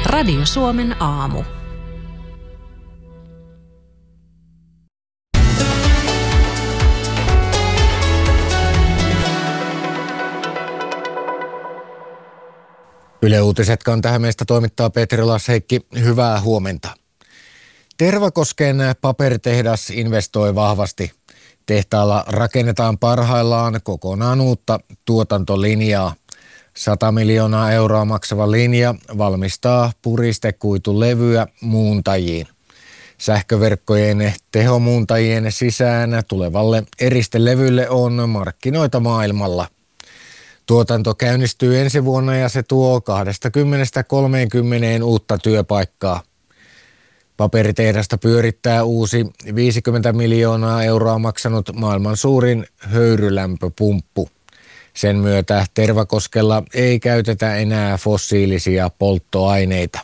Radio Suomen aamu. Yle Uutiset Kanta-Hämeestä toimittaa Petri Lasheikki. Hyvää huomenta. Tervakosken paperitehdas investoi vahvasti. Tehtaalla rakennetaan parhaillaan kokonaan uutta tuotantolinjaa. 100 miljoonaa euroa maksava linja valmistaa puristekuitulevyä muuntajiin. Sähköverkkojen tehomuuntajien sisään tulevalle eristelevylle on markkinoita maailmalla. Tuotanto käynnistyy ensi vuonna ja se tuo 20-30 uutta työpaikkaa. Paperitehdasta pyörittää uusi 50 miljoonaa euroa maksanut maailman suurin höyrylämpöpumppu. Sen myötä Tervakoskella ei käytetä enää fossiilisia polttoaineita.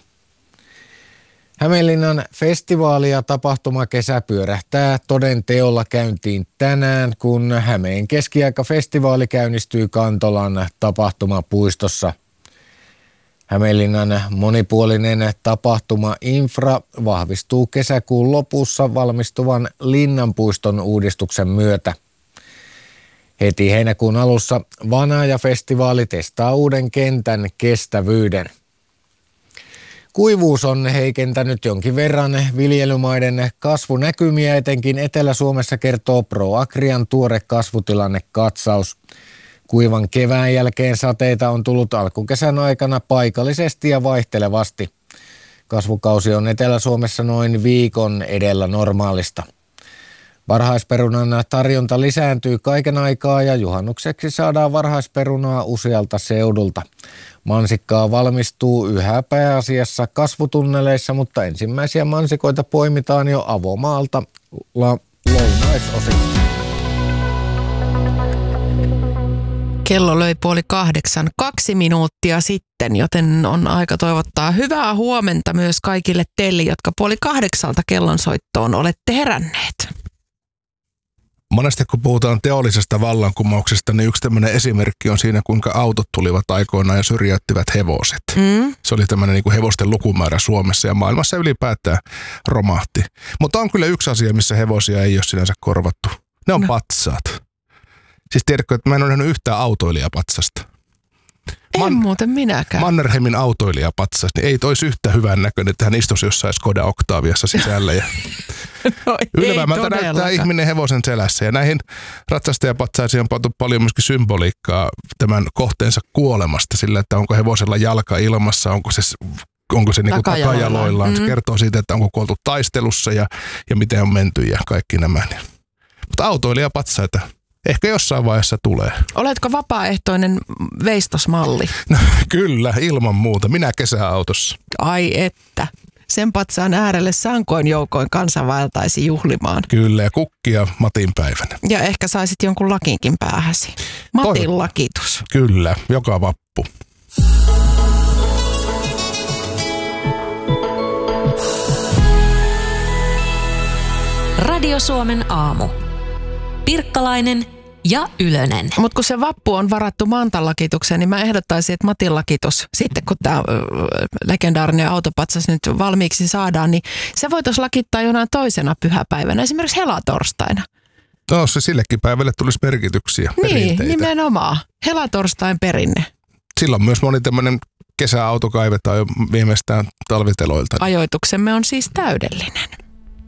Hämeenlinnan festivaali- ja tapahtumakesä pyörähtää toden teolla käyntiin tänään, kun Hämeen keskiaikafestivaali käynnistyy Kantolan tapahtumapuistossa. Hämeenlinnan monipuolinen tapahtuma-infra vahvistuu kesäkuun lopussa valmistuvan Linnanpuiston uudistuksen myötä. Heti heinäkuun alussa Vanaaja-festivaali testaa uuden kentän kestävyyden. Kuivuus on heikentänyt jonkin verran viljelymaiden kasvunäkymiä, etenkin Etelä-Suomessa, kertoo ProAgrian tuore kasvutilannekatsaus. Kuivan kevään jälkeen sateita on tullut alkukesän aikana paikallisesti ja vaihtelevasti. Kasvukausi on Etelä-Suomessa noin viikon edellä normaalista. Varhaisperunan tarjonta lisääntyy kaiken aikaa ja juhannukseksi saadaan varhaisperunaa usealta seudulta. Mansikkaa valmistuu yhä pääasiassa kasvutunneleissa, mutta ensimmäisiä mansikoita poimitaan jo avomaalta lounaisosissa. Kello löi 7:30, 2 minuuttia sitten, joten on aika toivottaa hyvää huomenta myös kaikille teille, jotka 7:30 kellonsoittoon olette heränneet. Monesti kun puhutaan teollisesta vallankumouksesta, niin yksi tämmöinen esimerkki on siinä, kuinka autot tulivat aikoinaan ja syrjäyttivät hevoset. Se oli tämmöinen niin kuin hevosten lukumäärä Suomessa ja maailmassa ylipäätään romahti. Mutta on kyllä yksi asia, missä hevosia ei ole sinänsä korvattu. Ne on patsaat. Siis tiedätkö, että mä en ole nähnyt yhtään autoilijapatsasta. En muuten minäkään. Mannerheimin autoilijapatsas, niin ei toisi yhtä hyvän näköinen, että hän istuisi jossain Skoda Octaviassa sisällä. Ja no, ylevältä näyttää ihminen hevosen selässä. Ja näihin ratsastajapatsaisiin on pantu paljon myöskin symboliikkaa tämän kohteensa kuolemasta sillä, että onko hevosella jalka ilmassa, onko se niin kuin takajaloillaan. Se kertoo siitä, että onko kuoltu taistelussa ja miten on menty ja kaikki nämä. Mutta autoilijapatsaita ehkä jossain vaiheessa tulee. Oletko vapaaehtoinen veistosmalli? No, kyllä, ilman muuta. Minä kesäautossa. Ai että. Sen patsaan äärelle sankoin joukoin kansa vaeltaisi juhlimaan. Kyllä, ja kukkia Matin päivänä. Ja ehkä saisit jonkun lakinkin päähäsi. Matin lakitus. Kyllä, joka vappu. Radio Suomen aamu. Pirkkalainen ja Ylönen. Mutta kun se vappu on varattu Mantan lakitukseen, niin mä ehdottaisin, että Matin lakitus, sitten kun tämä legendaarinen autopatsas nyt valmiiksi saadaan, niin se voitaisiin lakittaa jonain toisena pyhäpäivänä, esimerkiksi helatorstaina. No se sillekin päivälle tulisi merkityksiä, perinteitä. Niin, nimenomaan. Helatorstain perinne. Silloin myös moni tämmöinen kesäauto kaivetaan jo viimeistään talviteloilta. Ajoituksemme on siis täydellinen.